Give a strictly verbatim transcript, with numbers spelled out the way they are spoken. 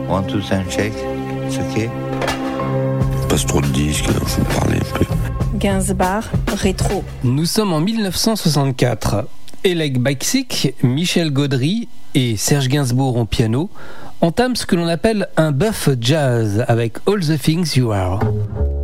One, two, three, check. It's okay. Passe trop de disques, il faut parler un peu. Gainsbourg, rétro. Nous sommes en dix-neuf cent soixante-quatre. Oleg Baksik, Michel Gaudry et Serge Gainsbourg au piano entament ce que l'on appelle un buff jazz avec All the Things You Are.